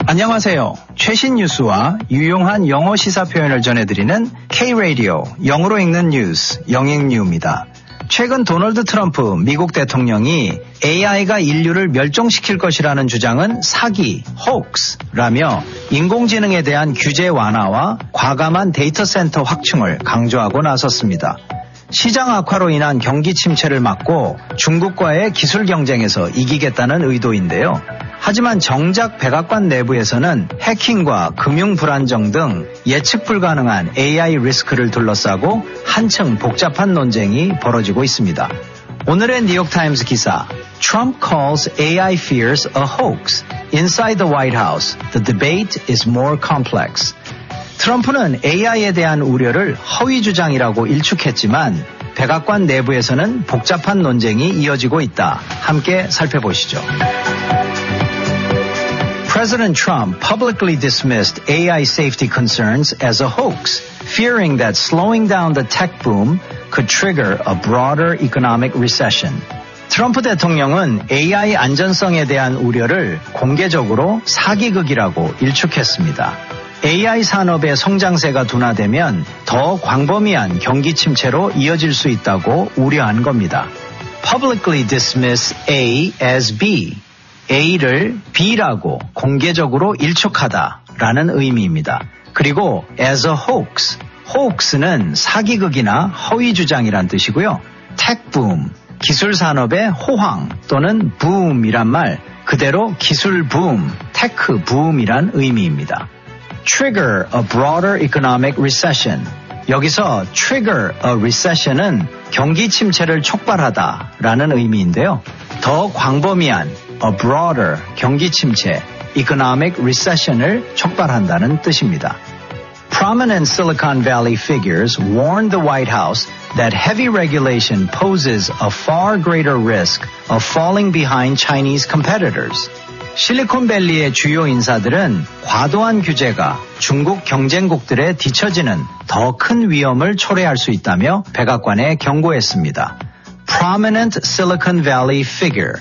안녕하세요. 최신 뉴스와 유용한 영어 시사 표현을 전해드리는 K-Radio 영어로 읽는 뉴스 영익뉴입니다. 최근 도널드 트럼프 미국 대통령이 AI가 인류를 멸종시킬 것이라는 주장은 사기, hoax라며 인공지능에 대한 규제 완화와 과감한 데이터 센터 확충을 강조하고 나섰습니다. 시장 악화로 인한 경기 침체를 막고 중국과의 기술 경쟁에서 이기겠다는 의도인데요. 하지만 정작 백악관 내부에서는 해킹과 금융 불안정 등 예측 불가능한 AI 리스크를 둘러싸고 한층 복잡한 논쟁이 벌어지고 있습니다. 오늘의 뉴욕타임스 기사 Trump calls AI fears a hoax. Inside the White House, the debate is more complex. 트럼프는 AI에 대한 우려를 허위 주장이라고 일축했지만 백악관 내부에서는 복잡한 논쟁이 이어지고 있다. 함께 살펴보시죠. President Trump publicly dismissed AI safety concerns as a hoax, fearing that slowing down the tech boom could trigger a broader economic recession. 트럼프 대통령은 AI 안전성에 대한 우려를 공개적으로 사기극이라고 일축했습니다. AI 산업의 성장세가 둔화되면 더 광범위한 경기 침체로 이어질 수 있다고 우려한 겁니다. Publicly dismiss A as B. A를 B라고 공개적으로 일축하다라는 의미입니다. 그리고 as a hoax, hoax는 사기극이나 허위 주장이란 뜻이고요. tech boom, 기술 산업의 호황 또는 boom이란 말 그대로 기술 붐, 테크 붐이란 의미입니다. Trigger a broader economic recession. 여기서 trigger a recession은 경기 침체를 촉발하다라는 의미인데요. 더 광범위한 a broader 경기 침체, economic recession을 촉발한다는 뜻입니다. Prominent Silicon Valley figures warned the White House that heavy regulation poses a far greater risk of falling behind Chinese competitors. 실리콘밸리의 주요 인사들은 과도한 규제가 중국 경쟁국들에 뒤처지는 더 큰 위험을 초래할 수 있다며 백악관에 경고했습니다. Prominent Silicon Valley figure,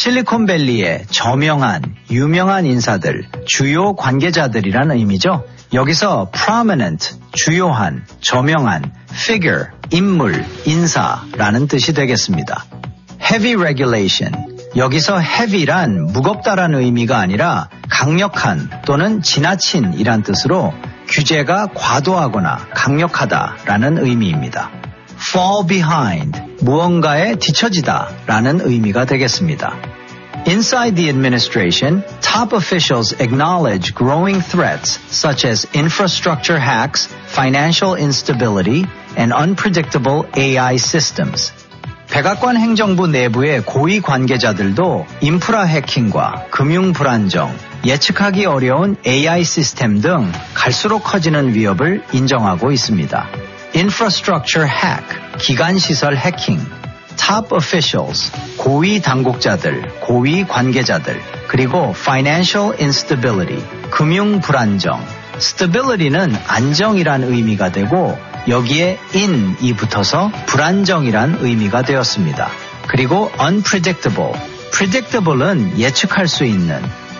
실리콘밸리의 저명한, 유명한 인사들, 주요 관계자들이란 의미죠. 여기서 prominent, 주요한, 저명한, figure, 인물, 인사라는 뜻이 되겠습니다. Heavy regulation, 여기서 heavy란 무겁다란 의미가 아니라 강력한 또는 지나친이란 뜻으로 규제가 과도하거나 강력하다라는 의미입니다. fall behind, 무언가에 뒤처지다라는 의미가 되겠습니다. Inside the administration, top officials acknowledge growing threats such as infrastructure hacks, financial instability, and unpredictable AI systems. 백악관 행정부 내부의 고위 관계자들도 인프라 해킹과 금융 불안정, 예측하기 어려운 AI 시스템 등 갈수록 커지는 위협을 인정하고 있습니다. Infrastructure hack, 기간시설 해킹, top officials, 고위 당국자들, 고위 관계자들, 그리고 financial instability, 금융 불안정, stability는 안정이란 의미가 되고 여기에 in이 붙어서 불안정이란 의미가 되었습니다. 그리고 unpredictable, predictable은 예측할 수 있는,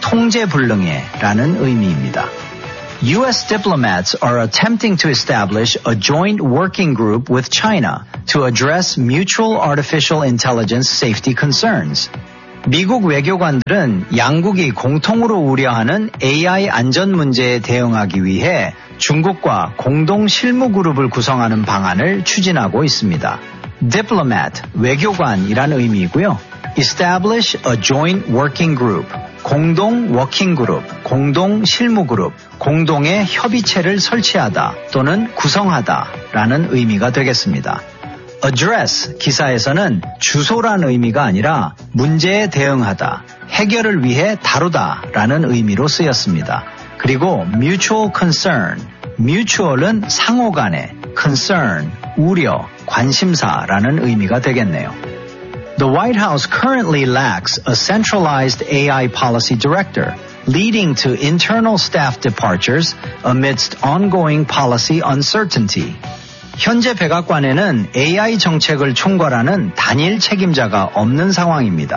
통제불능해라는 의미입니다. U.S. diplomats are attempting to establish a joint working group with China to address mutual artificial intelligence safety concerns. 미국 외교관들은 양국이 공통으로 우려하는 AI 안전 문제에 대응하기 위해 중국과 공동 실무 그룹을 구성하는 방안을 추진하고 있습니다. Diplomat, 외교관이란 의미이고요. Establish a joint working group, 공동 워킹 그룹, 공동 실무 그룹, 공동의 협의체를 설치하다 또는 구성하다라는 의미가 되겠습니다. address 기사에서는 주소란 의미가 아니라 문제에 대응하다, 해결을 위해 다루다라는 의미로 쓰였습니다. 그리고 mutual concern, mutual은 상호 간의, concern, 우려, 관심사라는 의미가 되겠네요. The White House currently lacks a centralized AI policy director, leading to internal staff departures amidst ongoing policy uncertainty. 현재 백악관에는 AI 정책을 총괄하는 단일 책임자가 없는 상황입니다.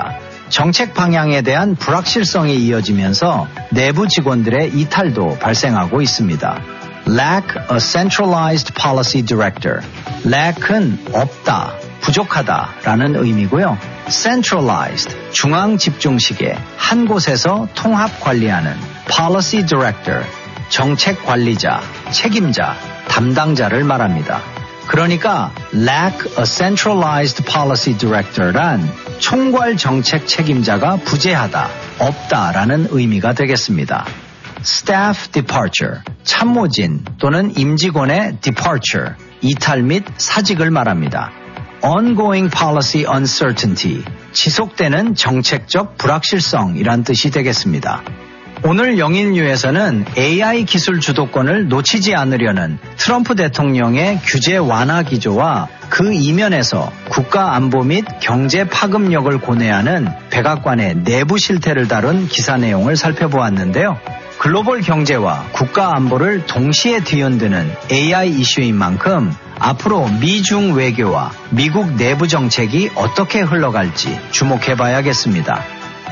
정책 방향에 대한 불확실성이 이어지면서 내부 직원들의 이탈도 발생하고 있습니다. Lack a centralized policy director. lack은 없다, 부족하다 라는 의미고요. centralized, 중앙 집중식에 한 곳에서 통합 관리하는 policy director, 정책 관리자, 책임자, 담당자를 말합니다. 그러니까 lack a centralized policy director란 총괄 정책 책임자가 부재하다, 없다라는 의미가 되겠습니다. staff departure, 참모진 또는 임직원의 departure, 이탈 및 사직을 말합니다. ongoing policy uncertainty, 지속되는 정책적 불확실성이란 뜻이 되겠습니다. 오늘 영인뉴에서는 AI 기술 주도권을 놓치지 않으려는 트럼프 대통령의 규제 완화 기조와 그 이면에서 국가 안보 및 경제 파급력을 고뇌하는 백악관의 내부 실태를 다룬 기사 내용을 살펴보았는데요. 글로벌 경제와 국가 안보를 동시에 뒤흔드는 AI 이슈인 만큼 앞으로 미중 외교와 미국 내부 정책이 어떻게 흘러갈지 주목해봐야겠습니다.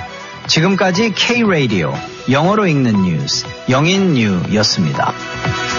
지금까지 K-Radio 영어로 읽는 뉴스 영인뉴였습니다.